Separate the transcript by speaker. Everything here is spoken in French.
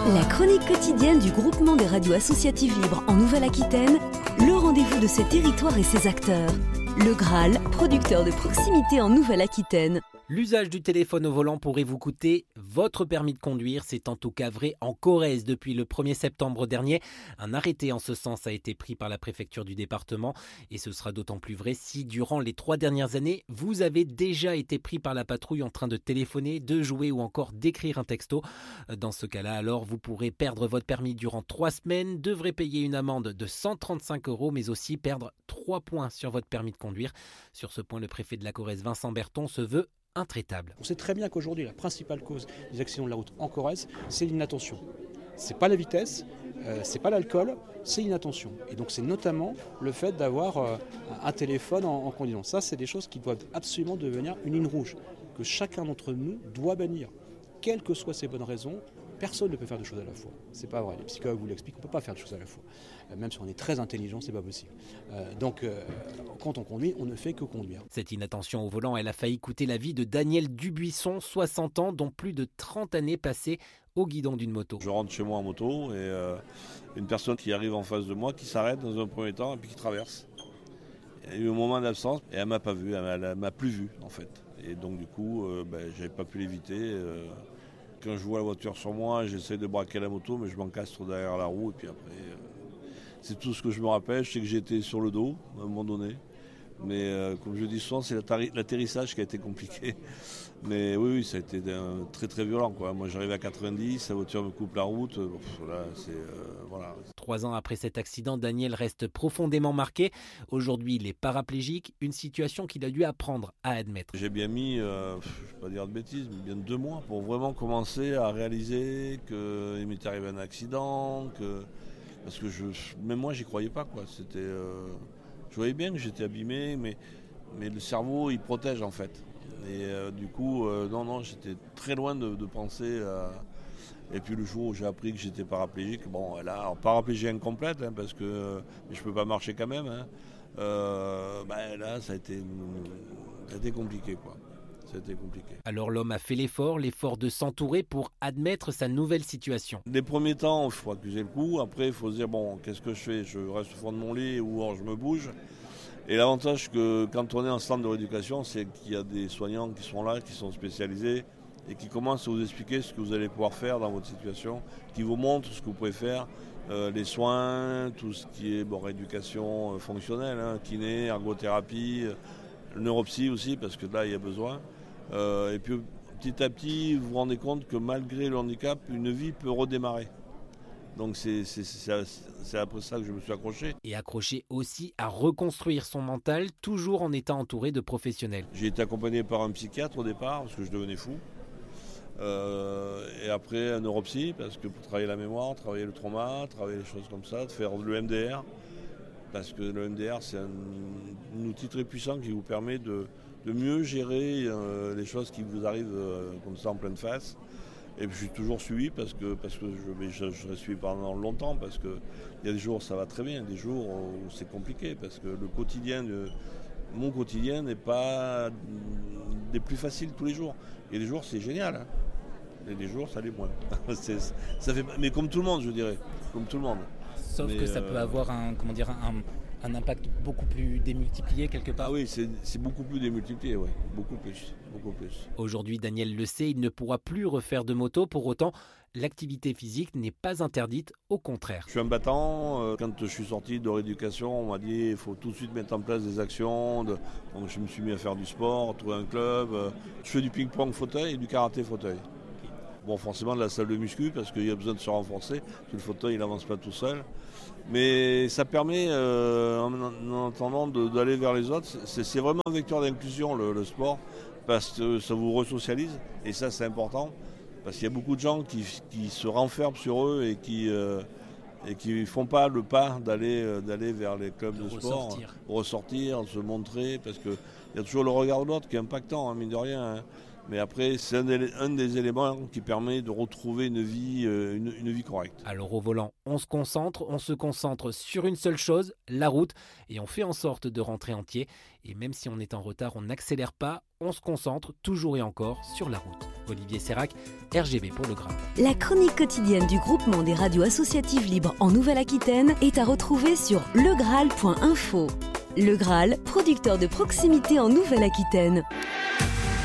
Speaker 1: La chronique quotidienne du groupement des radios associatives libres en Nouvelle-Aquitaine, le rendez-vous de ses territoires et ses acteurs. Le Graal, producteur de proximité en Nouvelle-Aquitaine.
Speaker 2: L'usage du téléphone au volant pourrait vous coûter votre permis de conduire. C'est en tout cas vrai en Corrèze depuis le 1er septembre dernier. Un arrêté en ce sens a été pris par la préfecture du département et ce sera d'autant plus vrai si durant les 3 dernières années, vous avez déjà été pris par la patrouille en train de téléphoner, de jouer ou encore d'écrire un texto. Dans ce cas-là, alors, vous pourrez perdre votre permis durant 3 semaines, devrez payer une amende de 135 €, mais aussi perdre 3 points sur votre permis de conduire. Sur ce point, le préfet de la Corrèze, Vincent Berton, se veut intraitable.
Speaker 3: On sait très bien qu'aujourd'hui, la principale cause des accidents de la route en Corrèze, c'est l'inattention. C'est pas la vitesse, c'est pas l'alcool, c'est l'inattention. Et donc c'est notamment le fait d'avoir un téléphone en conduisant. Ça, c'est des choses qui doivent absolument devenir une ligne rouge, que chacun d'entre nous doit bannir. Quelles que soient ses bonnes raisons, personne ne peut faire deux choses à la fois. C'est pas vrai. Les psychologues vous l'expliquent, on ne peut pas faire deux choses à la fois. Même si on est très intelligent, c'est pas possible. Donc, quand on conduit, on ne fait que conduire.
Speaker 2: Cette inattention au volant, elle a failli coûter la vie de Daniel Dubuisson, 60 ans, dont plus de 30 années passées au guidon d'une moto.
Speaker 4: Je rentre chez moi en moto et une personne qui arrive en face de moi, qui s'arrête dans un premier temps et puis qui traverse. Il y a eu un moment d'absence et elle m'a pas vu, elle m'a plus vu en fait. Et donc du coup, j'avais pas pu l'éviter. Quand je vois la voiture sur moi, j'essaie de braquer la moto, mais je m'encastre derrière la roue. Et puis après, c'est tout ce que je me rappelle. Je sais que j'étais sur le dos à un moment donné. Mais comme je dis souvent, c'est l'atterrissage qui a été compliqué. Mais oui, ça a été très très violent, quoi. Moi j'arrive à 90, la voiture me coupe la route. Là, voilà.
Speaker 2: 3 ans après cet accident, Daniel reste profondément marqué. Aujourd'hui, il est paraplégique, une situation qu'il a dû apprendre à admettre.
Speaker 4: J'ai bien mis, je ne vais pas dire de bêtises, mais bien 2 mois pour vraiment commencer à réaliser qu'il m'était arrivé un accident. Parce que même moi, j'y croyais pas, quoi. Je voyais bien que j'étais abîmé, mais le cerveau, il protège en fait. Et du coup, non, j'étais très loin de penser à... Et puis le jour où j'ai appris que j'étais paraplégique, bon là, paraplégie incomplète, parce que je peux pas marcher quand même. Là, ça a été compliqué, quoi. C'était compliqué.
Speaker 2: Alors l'homme a fait l'effort de s'entourer pour admettre sa nouvelle situation.
Speaker 4: Les premiers temps, il faut accuser le coup. Après, il faut se dire, bon, qu'est-ce que je fais ? Je reste au fond de mon lit ou alors je me bouge. Et l'avantage que quand on est en centre de rééducation, c'est qu'il y a des soignants qui sont là, qui sont spécialisés et qui commencent à vous expliquer ce que vous allez pouvoir faire dans votre situation, qui vous montrent ce que vous pouvez faire, les soins, tout ce qui est rééducation fonctionnelle, kiné, ergothérapie, neuropsy aussi, parce que là, il y a besoin. Et puis petit à petit, vous vous rendez compte que malgré le handicap, une vie peut redémarrer. Donc c'est après ça que je me suis accroché.
Speaker 2: Et accroché aussi à reconstruire son mental, toujours en étant entouré de professionnels.
Speaker 4: J'ai été accompagné par un psychiatre au départ, parce que je devenais fou. Et après un neuropsy, parce que pour travailler la mémoire, travailler le trauma, travailler les choses comme ça, de faire le MDR. Parce que le MDR, c'est un outil très puissant qui vous permet de mieux gérer les choses qui vous arrivent comme ça en pleine face. Et puis je suis toujours suivi parce que je reste suivi pendant longtemps, parce qu'il y a des jours où ça va très bien, des jours où c'est compliqué, parce que mon quotidien n'est pas des plus faciles tous les jours. Il y a des jours c'est génial, et des jours ça l'est moins. Mais comme tout le monde, je dirais, comme tout le monde.
Speaker 2: Sauf que ça peut avoir un impact beaucoup plus démultiplié quelque part.
Speaker 4: Ah oui, c'est beaucoup plus démultiplié, oui. Beaucoup plus.
Speaker 2: Aujourd'hui, Daniel le sait, il ne pourra plus refaire de moto. Pour autant, l'activité physique n'est pas interdite, au contraire.
Speaker 4: Je suis un battant. Quand je suis sorti de rééducation, on m'a dit qu'il faut tout de suite mettre en place des actions. Donc je me suis mis à faire du sport, trouver un club. Je fais du ping-pong fauteuil et du karaté fauteuil. Bon, forcément de la salle de muscu, parce qu'il y a besoin de se renforcer, parce que le fauteuil il n'avance pas tout seul. Mais ça permet, en attendant, d'aller vers les autres. C'est vraiment un vecteur d'inclusion, le sport, parce que ça vous resocialise, et ça c'est important, parce qu'il y a beaucoup de gens qui se renferment sur eux et qui ne font pas le pas d'aller vers les clubs de sport, ressortir, se montrer, parce qu'il y a toujours le regard de l'autre qui est impactant, mine de rien. Mais après, c'est un des éléments qui permet de retrouver une vie correcte.
Speaker 2: Alors au volant, on se concentre sur une seule chose, la route, et on fait en sorte de rentrer entier. Et même si on est en retard, on n'accélère pas, on se concentre toujours et encore sur la route. Olivier Sérac, RGB pour Le Graal.
Speaker 1: La chronique quotidienne du groupement des radios associatives libres en Nouvelle-Aquitaine est à retrouver sur legraal.info. Le Graal, producteur de proximité en Nouvelle-Aquitaine.